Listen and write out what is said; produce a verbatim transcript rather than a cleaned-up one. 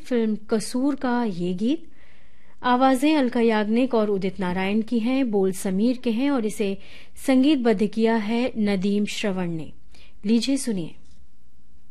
Film कसूर का ये गीत। आवाजें अलका याग्निक और उदित नारायण की हैं, बोल समीर के हैं और इसे संगीतबद्ध किया है नदीम श्रवण ने। लीजिए सुनिए।